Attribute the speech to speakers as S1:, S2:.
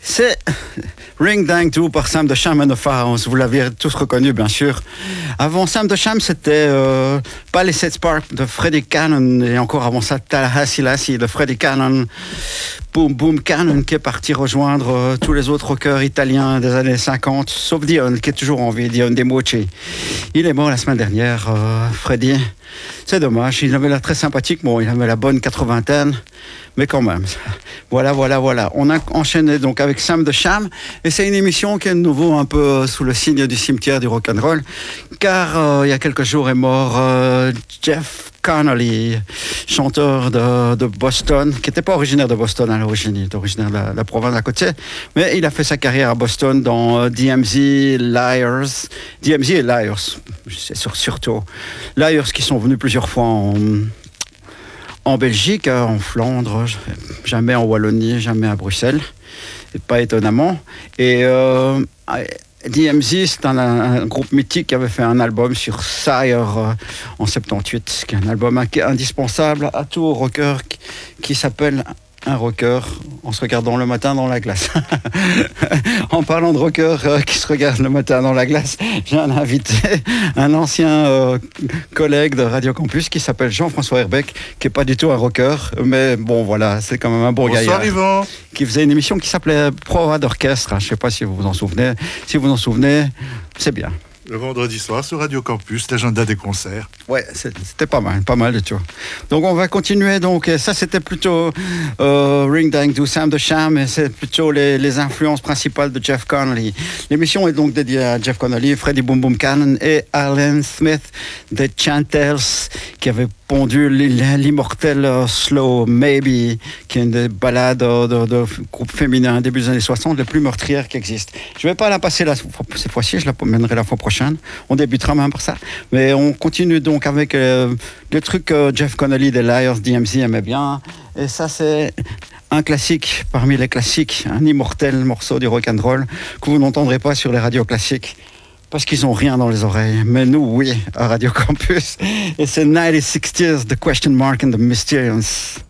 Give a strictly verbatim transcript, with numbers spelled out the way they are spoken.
S1: C'est Ring Dang Do par Sam de Sham and the Pharaohs. Vous l'avez tous reconnu, bien sûr. Avant Sam de Sham, c'était euh, Palisades Park de Freddie Cannon. Et encore avant ça, Tallahassee Lassie de Freddie Cannon. Boom Boom Cannon qui est parti rejoindre euh, tous les autres rockers italiens des années cinquante, sauf Dion qui est toujours en vie, Dion Democi. Il est mort la semaine dernière, euh, Freddie. C'est dommage, il avait l'air très sympathique. Bon, il avait la bonne quatre-vingtaine, mais quand même. Voilà, voilà, voilà. On a enchaîné donc avec Sam de Sham, et c'est une émission qui est de nouveau un peu sous le signe du cimetière du rock'n'roll, car euh, il y a quelques jours est mort euh, Jeff Connolly, chanteur de, de Boston, qui n'était pas originaire de Boston à l'origine, il est originaire de la, de la province d'à côté, mais il a fait sa carrière à Boston dans euh, D M Z, Liars, D M Z et Liars, c'est sur, surtout Liars qui sont venus plusieurs fois en, en Belgique, en Flandre, jamais en Wallonie, jamais à Bruxelles, et pas étonnamment. Et euh, D M Z, c'est un, un groupe mythique qui avait fait un album sur Sire euh, en soixante-dix-huit, qui est un album indispensable à tout rocker qui, qui s'appelle Un rocker en se regardant le matin dans la glace. En parlant de rocker euh, qui se regarde le matin dans la glace, j'ai un invité, un ancien euh, collègue de Radio Campus qui s'appelle Jean-François Herbeck, qui n'est pas du tout un rocker, mais bon voilà, c'est quand même un bon gars.
S2: Bonsoir Yvan.
S1: Qui faisait une émission qui s'appelait Prova d'orchestre. Je ne sais pas si vous vous en souvenez. Si vous vous en souvenez, c'est bien.
S2: Le vendredi soir sur Radio Campus, l'agenda des concerts.
S1: Ouais, c'était pas mal, pas mal de tout. Donc on va continuer. Donc ça c'était plutôt euh, Ring Dang Do Sam de Sham, et c'est plutôt les, les influences principales de Jeff Connolly. L'émission est donc dédiée à Jeff Connolly, Freddie Boom Boom Cannon et Alan Smith des Chantels, qui avait pondu l'immortel uh, Slow Maybe, qui est une des ballades de, de, de groupe féminin début des années soixante les plus meurtrières qui existent. Je ne vais pas la passer là, cette fois-ci, je la mènerai la fois prochaine. On débutera même par ça. Mais on continue donc avec euh, le truc que Jeff Connolly des Liars, D M Z aimait bien. Et ça, c'est un classique parmi les classiques, un immortel morceau du rock'n'roll que vous n'entendrez pas sur les radios classiques, parce qu'ils n'ont rien dans les oreilles. Mais nous, oui, à Radio Campus. Et c'est ninety-sixties, The Question Mark and the Mysterious.